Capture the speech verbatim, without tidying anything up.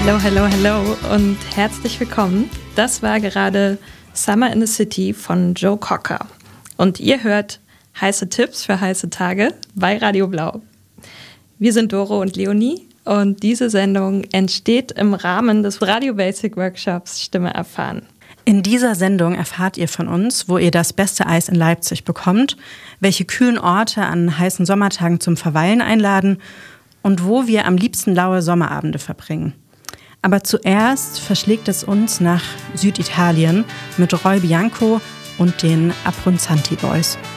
Hello, hello, hello und herzlich willkommen. Das war gerade Summer in the City von Joe Cocker. Und ihr hört heiße Tipps für heiße Tage bei Radio Blau. Wir sind Doro und Leonie und diese Sendung entsteht im Rahmen des Radio Basic Workshops Stimme erfahren. In dieser Sendung erfahrt ihr von uns, wo ihr das beste Eis in Leipzig bekommt, welche kühlen Orte an heißen Sommertagen zum Verweilen einladen und wo wir am liebsten laue Sommerabende verbringen. Aber zuerst verschlägt es uns nach Süditalien mit Roy Bianco und den Abruzzanti Boys.